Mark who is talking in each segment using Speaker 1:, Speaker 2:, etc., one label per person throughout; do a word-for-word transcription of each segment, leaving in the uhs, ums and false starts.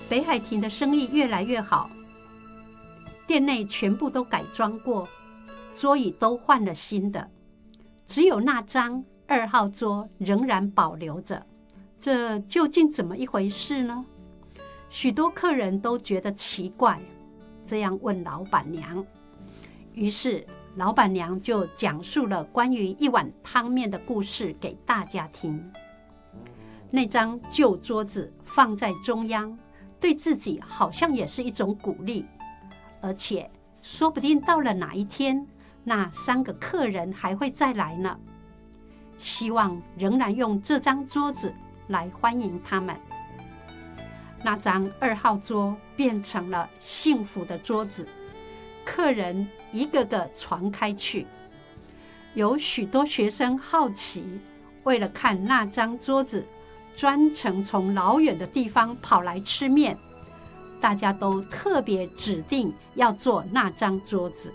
Speaker 1: 北海亭的生意越来越好，店内全部都改装过，桌椅都换了新的，只有那张二号桌仍然保留着。这究竟怎么一回事呢？许多客人都觉得奇怪，这样问老板娘。于是老板娘就讲述了关于一碗汤面的故事给大家听。那张旧桌子放在中央，对自己好像也是一种鼓励，而且说不定到了哪一天，那三个客人还会再来呢。希望仍然用这张桌子来欢迎他们。那张二号桌变成了幸福的桌子，客人一个个传开去。有许多学生好奇，为了看那张桌子，专程从老远的地方跑来吃面。大家都特别指定要坐那张桌子。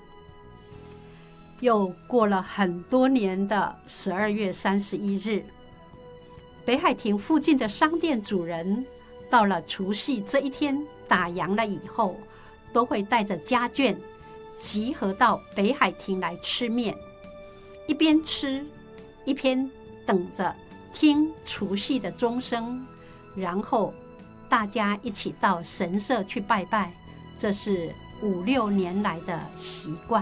Speaker 1: 又过了很多年的十二月三十一日，北海亭附近的商店主人到了除夕这一天打烊了以后，都会带着家眷集合到北海亭来吃面，一边吃一边等着听除夕的钟声，然后大家一起到神社去拜拜，这是五六年来的习惯。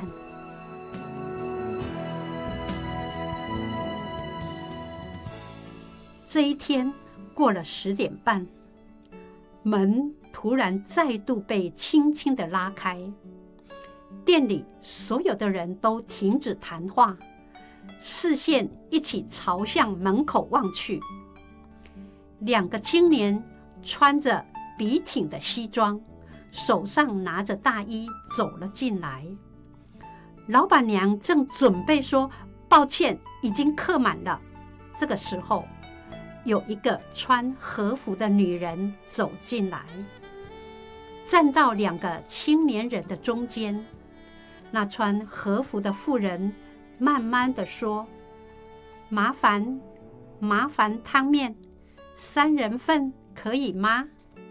Speaker 1: 这一天过了十点半，门突然再度被轻轻地拉开，店里所有的人都停止谈话，视线一起朝向门口望去。两个青年穿着笔挺的西装，手上拿着大衣走了进来。老板娘正准备说抱歉，已经客满了。这个时候，有一个穿和服的女人走进来，站到两个青年人的中间。那穿和服的妇人慢慢地说：麻烦麻烦汤面三人份可以吗？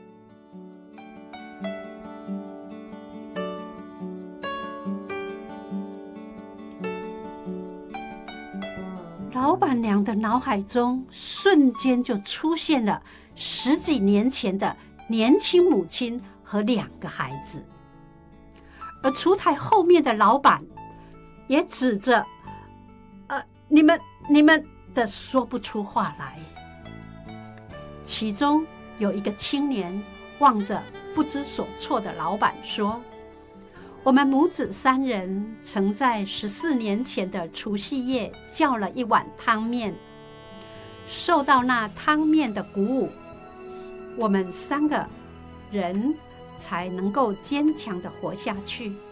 Speaker 1: 老板娘的脑海中瞬间就出现了十几年前的年轻母亲和两个孩子，而厨台后面的老板也指着呃，你们你们的说不出话来。其中有一个青年望着不知所措的老板说：我们母子三人曾在十四年前的除夕夜叫了一碗汤面，受到那汤面的鼓舞，我们三个人才能够坚强地活下去。